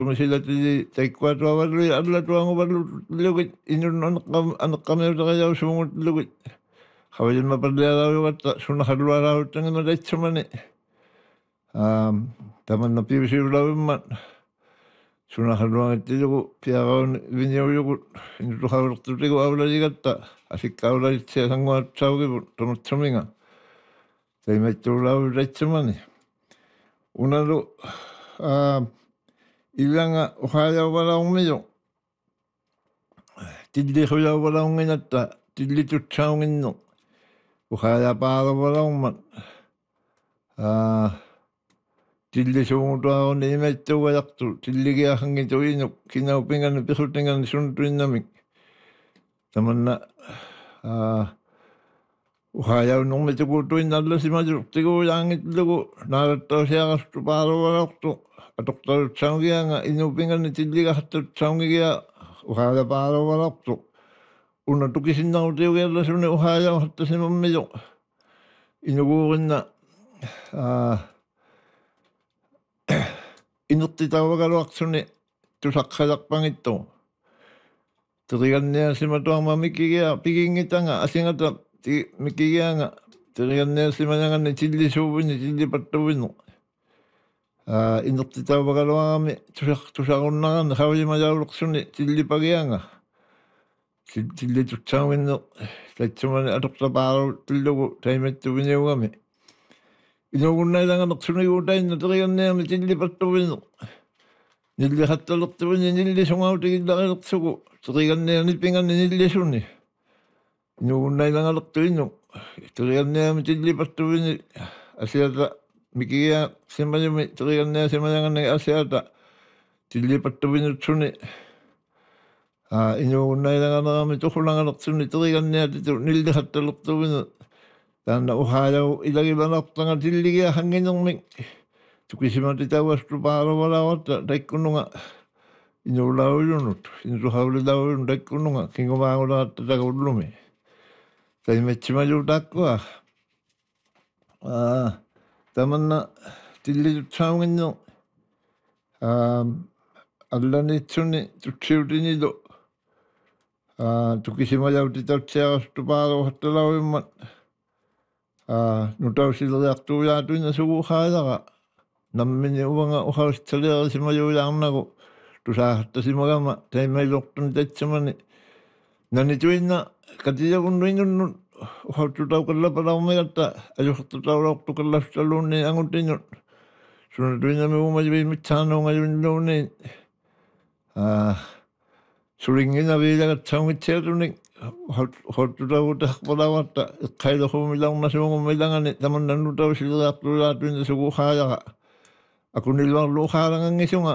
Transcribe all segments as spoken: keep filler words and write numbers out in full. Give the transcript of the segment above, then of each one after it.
Kung sila ti taikwato awalu adla tuang awalu lugit inun anak kam anak kami kaya sumungot lugit. Kawalin mapadala wata suna hadwa raw tangan na dait samani. Um taman na piwisi ulawin suna hadwa iti lugu piakaw vinyaw yugut inu hawak tutigo awla jigatta asik awla itse sangwa tsawgi tamot saminga. Tay metto ulaw dait samani. Unalu um ilanga uhaya wala umiyo. Tidli huya wala unginata, tidli tutsaungin no. Uhaya para wala umat. Ah, tidli sumunto ako ni imetto wayakto, tidli kaya hangin to ino, kinaupingan pisutingan suntuin namik. Taman na, ah, uhaya nung metto kutuin nala si majur, tigo yangit lugo, narataw siya kasto para wala ukto. Doktor Changia nga inupingan ni Tidliga hatta Changia uhaya para walapto. Una tukisin na utiyo kaya lasune uhaya hatta si mamiyo. Inugurin na uh, inuktitawagal waksune tusakhalak pang ito. Turigan niya si matuang mamikigya, pigingita nga, asingata mikigya nga. Turigan niya si manyangan ni Tidli subin, ni Tidli patuwin no. Ah, inuktita bagalwami tusak tusakunnagan hawi majawluksuni tilli pagianga tilli tutsawinno tatsamani adokta baro tillugu taimettu vinyawami inugunnailaga nuksuni gutain natriganneami tilli pattuvinno nilli hattaluktuvinni nilli sungautigillagiluksugu triganneani pinganni nilli sunni inugunnailaga luktuvinno triganneami tilli pattuvinni asiata mikiya simajumi triganne simajanganne asiata tilli pattuvinutsuni ah inugunnailaganagami tuhulangaluksuni triganne atitu nilli hattaluktuvinu tanna uhayau ilagibanaqtanga tilligia hanginungmik tukisimatitawastu paaravalawata taikkununga inulauyunut inuhawlilauyun taikkununga kingumaangulaata takullumi taimetsimajutakkua ah tamanna tilli tutsaunginno um allani tsunni tutsiutinido ah tukisimayauti tautsiagastu paaro hattalawimmat ah nutausileriartuujaatuinna suguhaajaga nammini uvanga uhaustaliarisimayujaarnagu tusaahattasimagama taimailuqtun tatsamani nanituinna katijakunnuinunnut uhaututaukallapalaumigatta ajuhurtutaulauqtukallastalluunni angutinut sunatuinami umajivimitsaanuungajuinluunni ah suringina viilagatsaumitseatunik uhaututaukutahpalavatta iqqailahumilaunasuungumilangani tamannannutausileriartuujaatuinna suguhaajaga akunilluarluuhaalangangisunga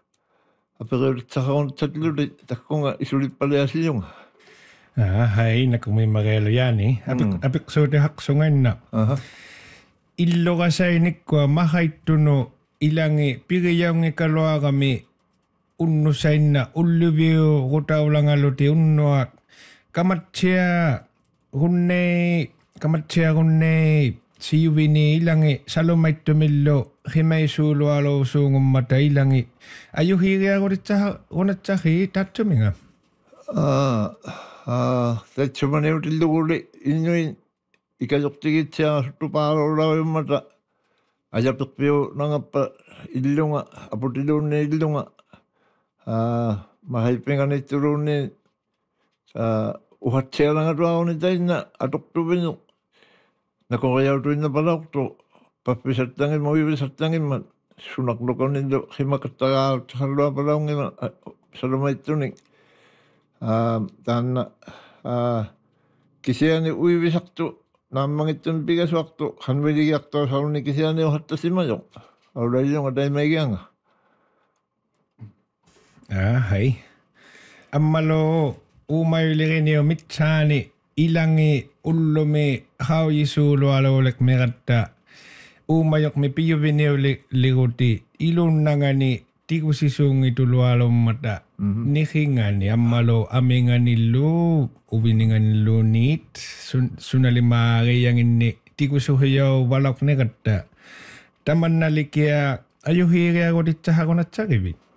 apereulitsaqarunsatluti takkunga isulippaliasiyunga. Ah, hai nakumay magelo yani. Apik mm. apik so de haksungan na. Aha. Illo kasainik ko mahaituno ilangi pigiyaungi kalwa kami unno sainna ullubio rutaulangaluti unnoa kamatsia hunne kamatsia hunne siuvini ilangi salomaittumillo himaisuulu alo suungummata ilangi ayuhiria goritsa gonatsahi tatsuminga. Ah ah tatsumaneutilluguли innuin ikajoktigitsia paarolawimmata ajapikpiu nangappa illunga aputiluunni illunga ah mahaipinganitturuunni ah uhatsialangatuaunitainna atuktuvinu nakorajautuinna palauqtu pappisattangin moivisattangimmat sunaqluqaninlu himakattagaarutsalluа palaungima salomaittunik ah taanna ah kisiani uivisaqtu naammangittun pikasuaqtu hanviligiaqtuasaulni kisiani uhattasimajo aulaillunga taimaigianga. Ah, hai. Ammalo umayulirinio mitsaani ilangi ullumi haujisuulu alolek meratta umayok mi piyuvinio liguti ilunnangani tikusisungi tulualummata Mhm. nihingani ammalo aminganillu uvininganillu niit sun, sunalimaariyangini tikusuhiyau valok negatta tamannalikia ayuhiria goditsahagonatsakivi.